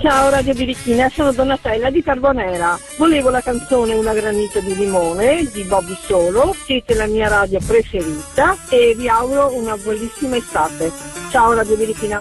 Ciao Radio Birichina, sono Donatella di Carbonera. Volevo la canzone Una granita di limone di Bobby Solo, siete la mia radio preferita e vi auguro una bellissima estate. Ciao Radio Birichina.